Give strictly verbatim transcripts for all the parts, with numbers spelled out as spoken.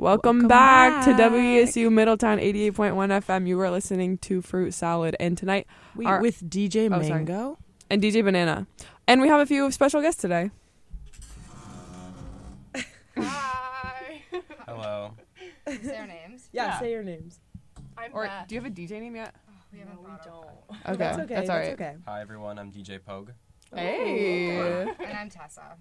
Welcome, Welcome back, back to W E S U Middletown eighty-eight point one F M. You are listening to Fruit Salad, and tonight we, our, with D J oh, Mango and D J Banana, and we have a few special guests today. Hi. Hello. Say our names. Yeah, Yeah. say your names. I'm Or Beth. do you have a D J name yet? Oh, we haven't No, we thought of don't. Okay, That's okay. that's all That's right. okay. Hi everyone, I'm D J Pogue. Hey. that. And I'm Tessa.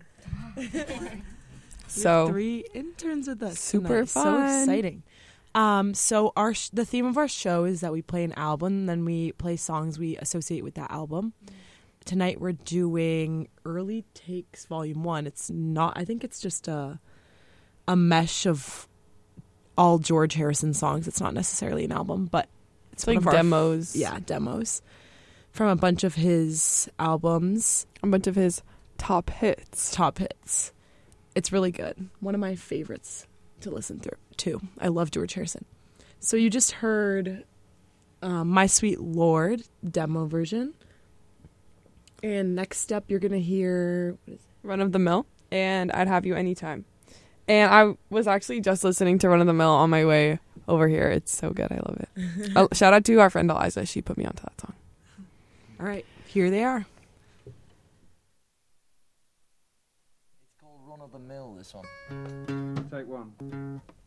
We So have three interns with us. super tonight. fun. So exciting. Um, so our sh- the theme of our show is that we play an album, and then we play songs we associate with that album. Tonight we're doing Early Takes Volume One. It's not. I think it's just a a mesh of all George Harrison songs. It's not necessarily an album, but it's one like of our- demos. yeah, demos from a bunch of his albums, A bunch of his top hits. top hits. It's really good. One of my favorites to listen through too. I love George Harrison. So you just heard um, My Sweet Lord demo version. And next up you're going to hear what is it? Run of the Mill, and I'd Have You Anytime. And I was actually just listening to Run of the Mill on my way over here. It's so good. I love it. Oh, shout out to our friend Eliza. She put me onto that song. All right, here they are. It's called Run of the Mill, this one. Take one.